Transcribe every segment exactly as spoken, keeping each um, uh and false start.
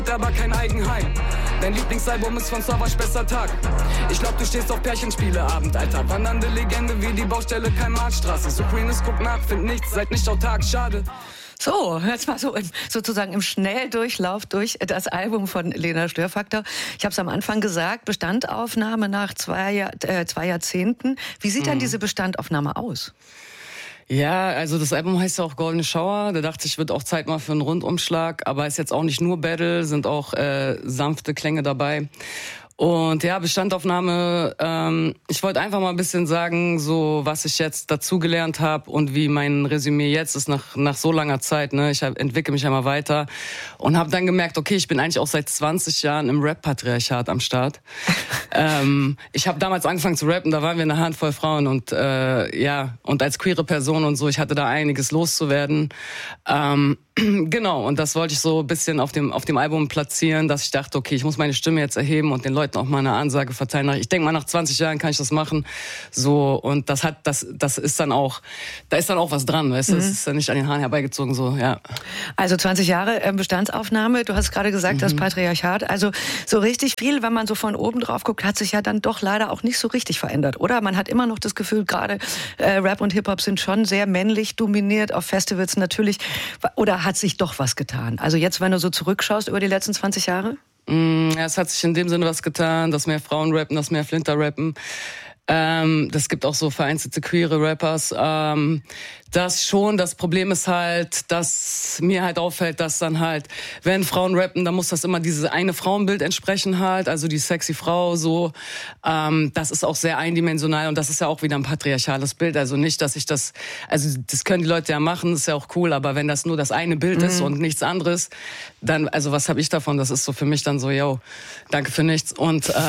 aber kein Eigenheim. Dein Lieblingsalbum ist von Savage bester Tag. Ich glaub, du stehst auf Pärchenspieleabend, Alter. Wandernde Legende wie die Baustelle Karl-Marx-Straße. Supremes guckt nach, find nichts, seid nicht autark, schade. So, jetzt mal so im, sozusagen im Schnelldurchlauf durch das Album von Lena Störfaktor. Ich habe es am Anfang gesagt, Bestandaufnahme nach zwei, Jahr, äh, zwei Jahrzehnten. Wie sieht denn diese Bestandaufnahme aus? Ja, also das Album heißt ja auch Goldene Shower. Da dachte ich, wird auch Zeit mal für einen Rundumschlag. Aber ist jetzt auch nicht nur Battle, sind auch äh, sanfte Klänge dabei. Und ja, Bestandaufnahme, ähm, ich wollte einfach mal ein bisschen sagen, so was ich jetzt dazugelernt habe und wie mein Resümee jetzt ist nach nach so langer Zeit. Ne? Ich hab, entwickle mich immer weiter und habe dann gemerkt, okay, ich bin eigentlich auch seit zwanzig Jahren im Rap-Patriarchat am Start. ähm, ich habe damals angefangen zu rappen, da waren wir eine Handvoll Frauen und äh, ja, und als queere Person und so, ich hatte da einiges loszuwerden. Ähm, genau, und das wollte ich so ein bisschen auf dem auf dem Album platzieren, dass ich dachte, okay, ich muss meine Stimme jetzt erheben und den Leuten auch mal eine Ansage verteilen. Ich denke mal, nach zwanzig Jahren kann ich das machen. So, und das hat, das, das ist dann auch, da ist dann auch was dran, weißt du? Das ist dann nicht an den Haaren herbeigezogen, so, ja. Also zwanzig Jahre Bestandsaufnahme, du hast gerade gesagt, mhm. das Patriarchat. Also so richtig viel, wenn man so von oben drauf guckt, hat sich ja dann doch leider auch nicht so richtig verändert, oder? Man hat immer noch das Gefühl, gerade äh, Rap und Hip-Hop sind schon sehr männlich dominiert, auf Festivals natürlich. Oder hat sich doch was getan? Also jetzt, wenn du so zurückschaust über die letzten zwanzig Jahre? Mm, ja, es hat sich in dem Sinne was getan, dass mehr Frauen rappen, dass mehr Flinter rappen. Ähm, das gibt auch so vereinzelte queere Rappers. Ähm, das schon, das Problem ist halt, dass mir halt auffällt, dass dann halt, wenn Frauen rappen, dann muss das immer dieses eine Frauenbild entsprechen halt, also die sexy Frau so. Ähm, das ist auch sehr eindimensional und das ist ja auch wieder ein patriarchales Bild. Also nicht, dass ich das, also das können die Leute ja machen, ist ja auch cool, aber wenn das nur das eine Bild mhm. ist und nichts anderes, dann, also was habe ich davon? Das ist so für mich dann so, yo, danke für nichts und äh,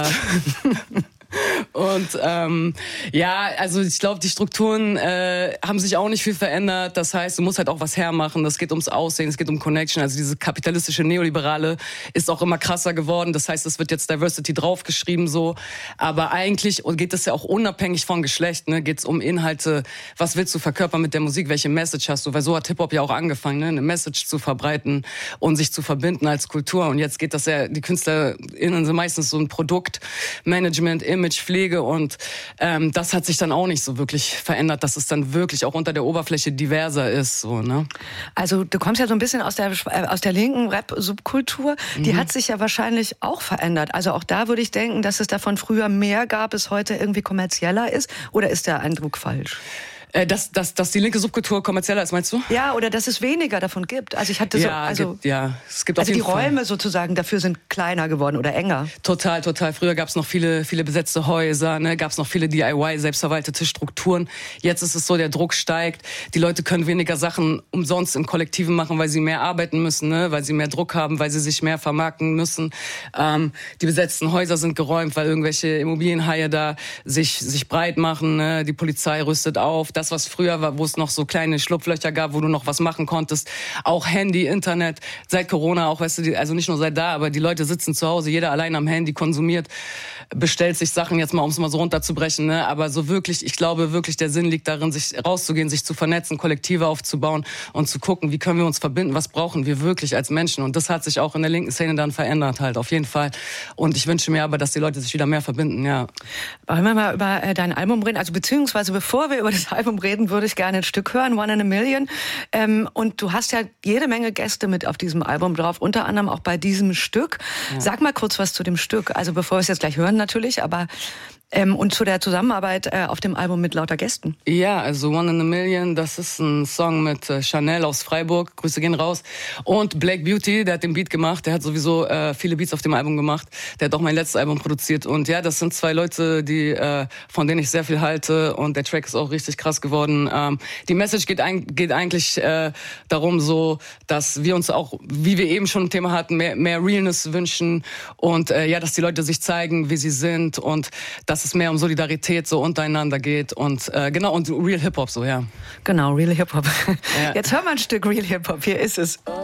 Und ähm, ja, also ich glaube, die Strukturen äh, haben sich auch nicht viel verändert. Das heißt, du musst halt auch was hermachen. Das geht ums Aussehen, es geht um Connection. Also diese kapitalistische Neoliberale ist auch immer krasser geworden. Das heißt, es wird jetzt Diversity draufgeschrieben so. Aber eigentlich geht es ja auch unabhängig von Geschlecht. Ne? Geht es um Inhalte. Was willst du verkörpern mit der Musik? Welche Message hast du? Weil so hat Hip-Hop ja auch angefangen, ne? Eine Message zu verbreiten und sich zu verbinden als Kultur. Und jetzt geht das ja, die KünstlerInnen sind meistens so ein Produkt, Management, Image, Pflege und ähm, das hat sich dann auch nicht so wirklich verändert, dass es dann wirklich auch unter der Oberfläche diverser ist. So, ne? Also du kommst ja so ein bisschen aus der, aus der linken Rap-Subkultur, die mhm. hat sich ja wahrscheinlich auch verändert. Also auch da würde ich denken, dass es davon früher mehr gab, bis heute irgendwie kommerzieller ist, oder ist der Eindruck falsch? Äh, dass, dass, dass die linke Subkultur kommerzieller ist, meinst du? Ja, oder dass es weniger davon gibt. Also ich hatte so, ja, also, gibt, ja, es gibt auf also jeden die Räume Fall. sozusagen dafür sind kleiner geworden oder enger. Total, total. Früher gab es noch viele, viele besetzte Häuser, ne, gab es noch viele D I Y, selbstverwaltete Strukturen. Jetzt ist es so, der Druck steigt. Die Leute können weniger Sachen umsonst im Kollektiven machen, weil sie mehr arbeiten müssen, ne, weil sie mehr Druck haben, weil sie sich mehr vermarkten müssen. Ähm, die besetzten Häuser sind geräumt, weil irgendwelche Immobilienhaie da sich, sich breit machen. Ne? Die Polizei rüstet auf. Das, was früher war, wo es noch so kleine Schlupflöcher gab, wo du noch was machen konntest. Auch Handy, Internet, seit Corona auch, weißt du, also nicht nur seit da, aber die Leute sitzen zu Hause, jeder allein am Handy, konsumiert, bestellt sich Sachen, jetzt mal, um es mal so runterzubrechen, ne? Aber so wirklich, ich glaube wirklich, der Sinn liegt darin, sich rauszugehen, sich zu vernetzen, Kollektive aufzubauen und zu gucken, wie können wir uns verbinden, was brauchen wir wirklich als Menschen. Und das hat sich auch in der linken Szene dann verändert halt, auf jeden Fall. Und ich wünsche mir aber, dass die Leute sich wieder mehr verbinden, ja. Wollen wir mal über äh, dein Album reden? Also beziehungsweise bevor wir über das Album reden, würde ich gerne ein Stück hören, One in a Million. Ähm, und du hast ja jede Menge Gäste mit auf diesem Album drauf, unter anderem auch bei diesem Stück. Ja. Sag mal kurz was zu dem Stück. Also bevor wir es jetzt gleich hören natürlich, aber ähm, und zu der Zusammenarbeit äh, auf dem Album mit lauter Gästen. Ja, also One in a Million, das ist ein Song mit äh, Chanel aus Freiburg, Grüße gehen raus. Und Black Beauty, der hat den Beat gemacht, der hat sowieso äh, viele Beats auf dem Album gemacht. Der hat auch mein letztes Album produziert. Und ja, das sind zwei Leute, die äh, von denen ich sehr viel halte. Und der Track ist auch richtig krass geworden. Ähm, die Message geht, ein, geht eigentlich äh, darum so, dass wir uns auch, wie wir eben schon ein Thema hatten, mehr, mehr Realness wünschen. Und äh, ja, dass die Leute sich zeigen, wie sie sind. Und dass es mehr um Solidarität so untereinander geht und äh, genau, und Real Hip-Hop so, ja. Genau, Real Hip-Hop. Ja. Jetzt hören wir ein Stück Real Hip-Hop, hier ist es. Oh.